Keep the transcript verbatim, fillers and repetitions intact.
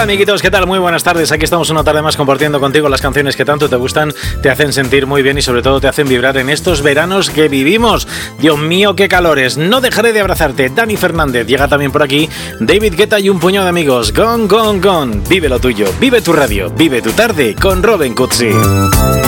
Hola amiguitos, ¿qué tal? Muy buenas tardes. Aquí estamos una tarde más compartiendo contigo las canciones que tanto te gustan, te hacen sentir muy bien y sobre todo te hacen vibrar en estos veranos que vivimos. Dios mío, qué calores. No dejaré de abrazarte. Dani Fernández llega también por aquí. David Guetta y un puñado de amigos. Gone, gone, gone. Vive lo tuyo, vive tu radio, vive tu tarde con Robin Cutsi.